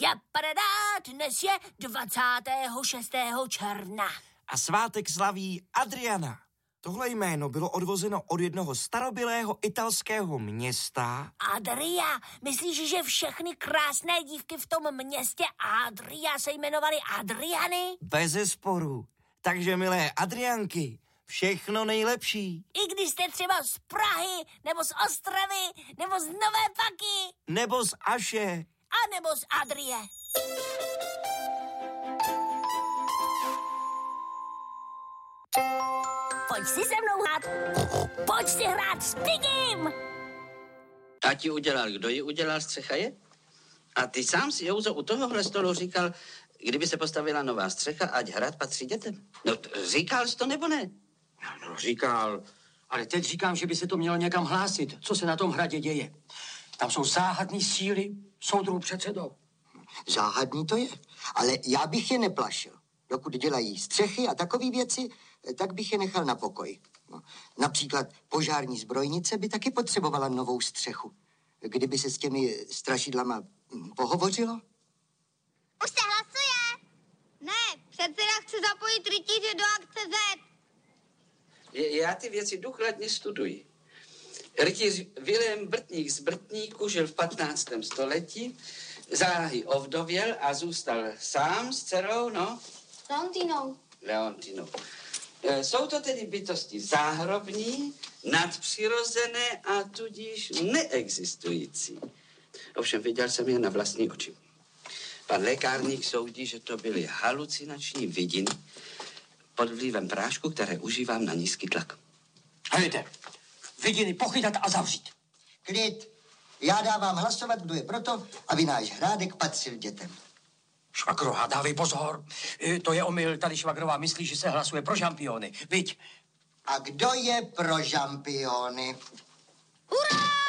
Japadá, dnes je 26. června. A svátek slaví Adriana. Tohle jméno bylo odvozeno od jednoho starobylého italského města. Adria. Myslíš, že všechny krásné dívky v tom městě Adria se jmenovaly Adriany? Bezesporu. Takže, milé Adrianky, všechno nejlepší. I když jste třeba z Prahy, nebo z Ostravy, nebo z Nové Paky. Nebo z Aše. A nebo z Adrie. Pojď si se mnou hrát. Pojď si hrát s Pigim. A ti udělal, kdo ji udělal, střecha je? A ty sám si, Jouzo, u tohohle stolu říkal, kdyby se postavila nová střecha, ať hrad patří dětem. No, říkal jsi to nebo ne? No, říkal, ale teď říkám, že by se to mělo někam hlásit, co se na tom hradě děje. Tam jsou záhadný síly, soudruhu předsedou. Záhadný to je, ale já bych je neplašil. Dokud dělají střechy a takové věci, tak bych je nechal na pokoj. No, například požární zbrojnice by taky potřebovala novou střechu. Kdyby se s těmi strašidlama pohovořilo? Už se hlasuje! Ne, předseda chce zapojit rytíře do akce Z. Já ty věci důkladně studuji. Rytíř Vilém Brtník z Brtníku žil v 15. století, záhy ovdověl a zůstal sám s dcerou, Leontinou. Jsou to tedy bytosti záhrobní, nadpřirozené a tudíž neexistující. Ovšem viděl jsem je na vlastní oči. Pan lékárník soudí, že to byly halucinační vidiny pod vlivem prášku, které užívám na nízký tlak. Hejte, vidiny pochytat a zavřít. Klid. Já dávám hlasovat, kdo je proto, aby náš hrádek patřil dětem. Švagrová, dávej pozor. To je omyl, tady Švagrová myslí, že se hlasuje pro žampiony. Viď? A kdo je pro žampiony? Hurá!